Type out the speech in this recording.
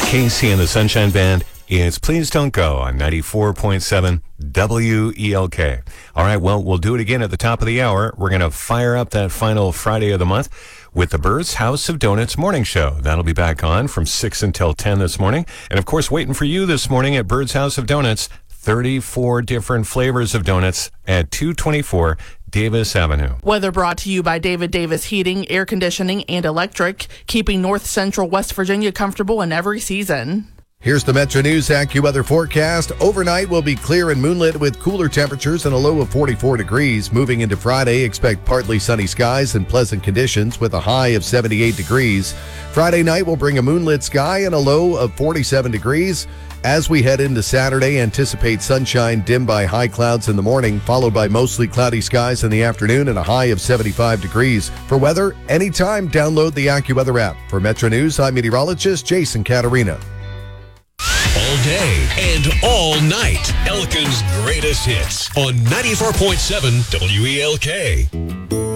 Casey and the Sunshine Band. It's Please Don't Go on 94.7 WELK. All right, well, we'll do it again at the top of the hour. We're going to fire up that final Friday of the month with the Bird's House of Donuts morning show. That'll be back on from 6 until 10 this morning. And, of course, waiting for you this morning at Bird's House of Donuts, 34 different flavors of donuts at 224 Davis Avenue. Weather brought to you by David Davis Heating, Air Conditioning, and Electric, keeping North Central West Virginia comfortable in every season. Here's the Metro News AccuWeather forecast. Overnight will be clear and moonlit with cooler temperatures and a low of 44 degrees. Moving into Friday, expect partly sunny skies and pleasant conditions with a high of 78 degrees. Friday night will bring a moonlit sky and a low of 47 degrees. As we head into Saturday, anticipate sunshine dimmed by high clouds in the morning, followed by mostly cloudy skies in the afternoon and a high of 75 degrees. For weather, anytime, download the AccuWeather app. For Metro News, I'm meteorologist Jason Caterina. All day and all night. Elkin's greatest hits on 94.7 WELK.